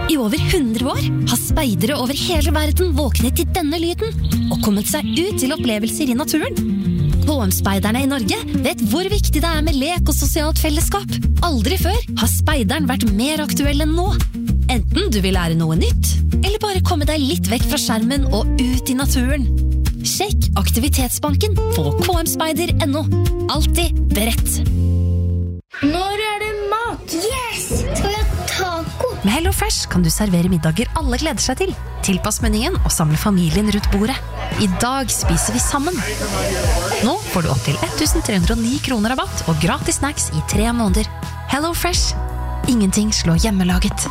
I over 100 år har speidere over hele verden våknet til denne lyden og kommet seg ut til opplevelser i naturen. KM-speiderne i Norge vet hvor viktig det med lek og sosialt fellesskap. Aldri før har speideren vært mer aktuell enn nå. Enten du vil lære noe nytt, eller bare komme deg litt vekk fra skjermen og ut i naturen. Sjekk Aktivitetsbanken på kmspeider.no. Alltid beredt. Når det mat? Yes! Skal vi ha taco? Med HelloFresh kan du servere middager alle gleder seg til. Tilpass menyen og samle familien rundt bordet. I dag spiser vi sammen. Nå får du opp til 1309 kroner rabatt og gratis snacks i 3 måneder. HelloFresh. Ingenting slår hjemmelaget.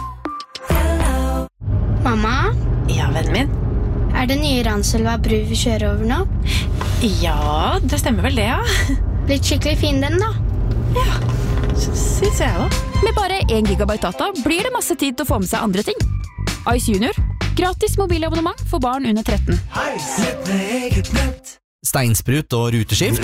Mamma? Ja, vennen min. Det nye Ranselva bru vi kjører over nå? Ja, det stemmer vel det, ja. Blitt skikkelig fin den da. Ja, synes jeg også. Med bare 1 gigabyte data blir det masse tid til å få med seg andre ting. Ice Junior. Gratis mobilabonnement for barn under 13. Steinsprut og ruteskift.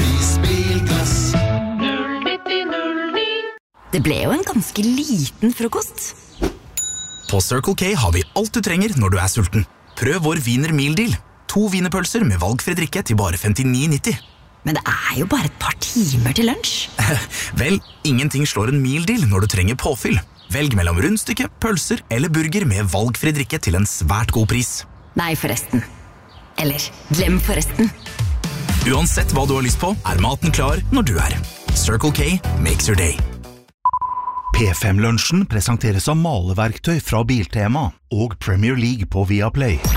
Det ble jo en ganske liten frokost. På Circle K har vi alt du trenger når du er sulten. Prøv vår Wiener Meal Deal. 2 wienerpølser med valgfri drikke til bare 59,90. Men det jo bare et par timer til lunsj. Vel, ingenting slår en meal deal når du trenger påfyll. Velg mellom rundstykke, pølser eller burger med valgfri drikke til en svært god pris. Nei, forresten. Eller, glem forresten. Uansett hva du har lyst på, maten klar når du er. Circle K makes your day. P5-lunsjen presenteres av maleverktøy fra Biltema og Premier League på Viaplay.